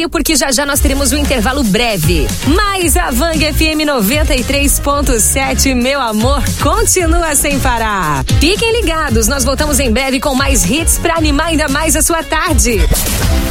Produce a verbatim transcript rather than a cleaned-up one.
fio porque já já nós teremos um intervalo breve. Mas a Vang F M noventa e três ponto sete, meu amor, continua sem parar. Fiquem ligados, nós voltamos em breve com mais hits pra animar ainda mais a sua tarde.